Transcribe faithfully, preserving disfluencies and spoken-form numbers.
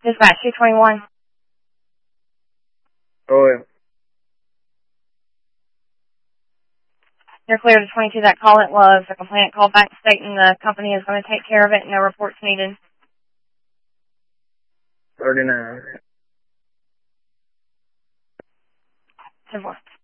Dispatch two twenty-one. Oh, yeah. You're clear to twenty-two. That call it was a complainant called back stating the company is going to take care of it. No reports needed. thirty-nine. ten four.